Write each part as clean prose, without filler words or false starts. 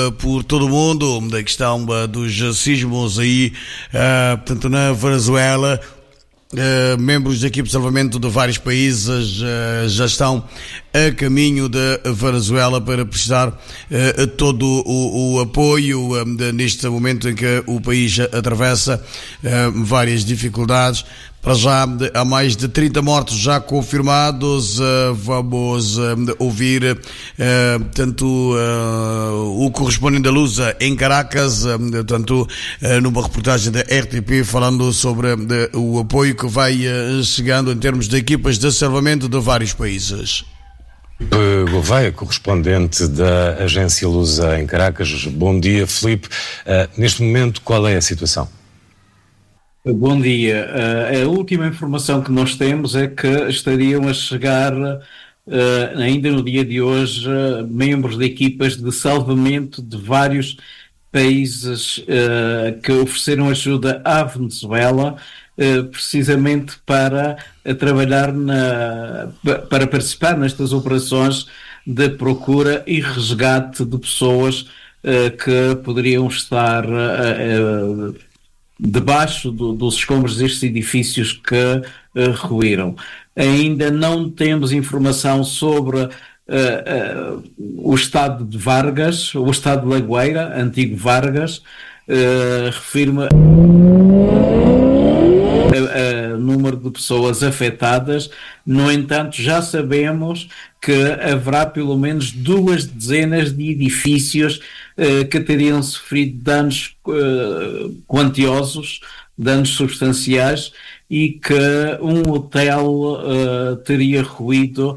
por todo o mundo, da questão dos sismos aí, portanto, na Venezuela. Membros da equipe de salvamento de vários países já estão a caminho da Venezuela para prestar todo o apoio neste momento em que o país atravessa várias dificuldades. Para já há mais de 30 mortos já confirmados. Vamos ouvir tanto o correspondente da Lusa em Caracas, tanto numa reportagem da RTP, falando sobre o apoio que vai chegando em termos de equipas de salvamento de vários países. Gouveia, correspondente da agência Lusa em Caracas. Bom dia, Filipe. Neste momento, qual é a situação? Bom dia. A última informação que nós temos é que estariam a chegar, ainda no dia de hoje, membros de equipas de salvamento de vários países que ofereceram ajuda à Venezuela, precisamente para trabalhar para participar nestas operações de procura e resgate de pessoas que poderiam estar debaixo dos escombros destes edifícios que ruíram. Ainda não temos informação sobre o estado de Vargas, o estado de Lagoeira, antigo Vargas. Refirma número de pessoas afetadas. No entanto, já sabemos que haverá pelo menos 2 dezenas de edifícios que teriam sofrido danos quantiosos, danos substanciais, e que um hotel teria ruído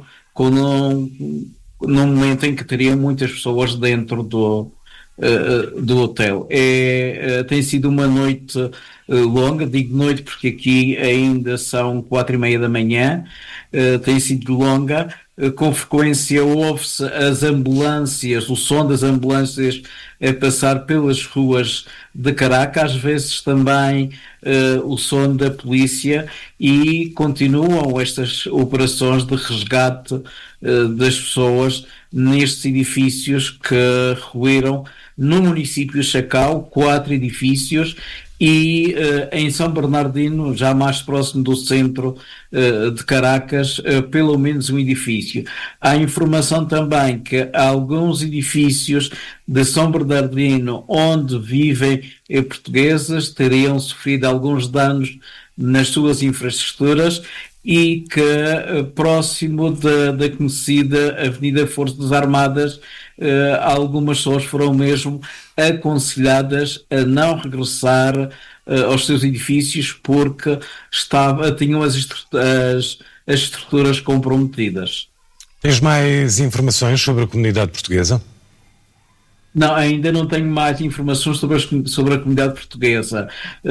num momento em que teria muitas pessoas dentro do hotel. Tem sido uma noite longa, digo noite porque aqui ainda são 4:30 da manhã, tem sido longa. Com frequência ouve-se as ambulâncias, o som das ambulâncias a passar pelas ruas de Caracas, às vezes também o som da polícia, e continuam estas operações de resgate das pessoas nestes edifícios que ruíram no município de Chacau, 4 edifícios, e em São Bernardino, já mais próximo do centro de Caracas, pelo menos um edifício. Há informação também que alguns edifícios de São Bernardino, onde vivem portugueses, teriam sofrido alguns danos nas suas infraestruturas, e que próximo da conhecida Avenida Forças Armadas, algumas pessoas foram mesmo aconselhadas a não regressar aos seus edifícios porque tinham as estruturas comprometidas. Tens mais informações sobre a comunidade portuguesa? Não, ainda não tenho mais informações sobre a comunidade portuguesa.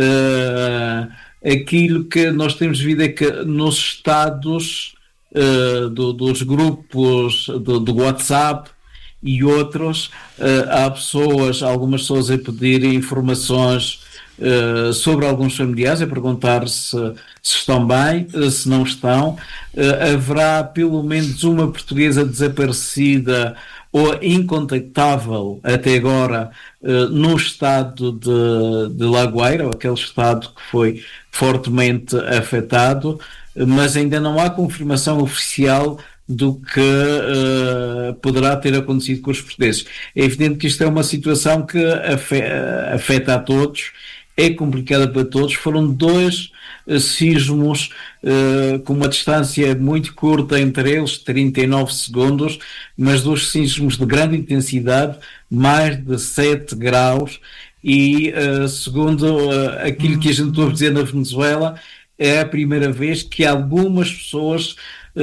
Aquilo que nós temos visto é que nos estados dos grupos do WhatsApp e outros, há algumas pessoas a pedir informações sobre alguns familiares, a perguntar se estão bem, se não estão. Haverá pelo menos uma portuguesa desaparecida ou incontactável até agora no estado de Lagoeira, aquele estado que foi fortemente afetado, mas ainda não há confirmação oficial do que poderá ter acontecido com os portugueses. É evidente que isto é uma situação que afeta a todos, é complicada para todos. Foram 2 sismos com uma distância muito curta entre eles, 39 segundos, mas 2 sismos de grande intensidade, mais de 7 graus, e segundo aquilo que a gente ouve dizer na Venezuela, é a primeira vez que algumas pessoas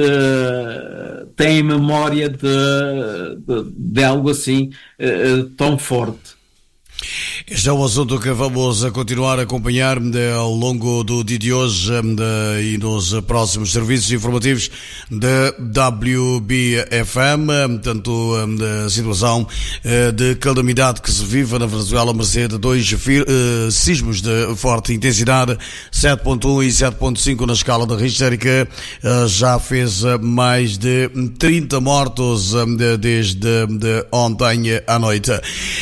têm memória de algo assim tão forte. Este é um assunto que vamos continuar a acompanhar ao longo do dia de hoje e nos próximos serviços informativos da WBFM, tanto a situação de calamidade que se vive na Venezuela a mercê de 2 sismos de forte intensidade, 7.1 e 7.5 na escala de Richter, que já fez mais de 30 mortos desde ontem à noite.